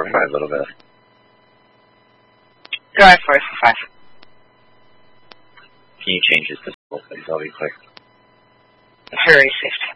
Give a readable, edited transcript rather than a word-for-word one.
4-5 a little bit. Go ahead, 4-5. Can you change his pistol, please? I'll be quick. Very safe.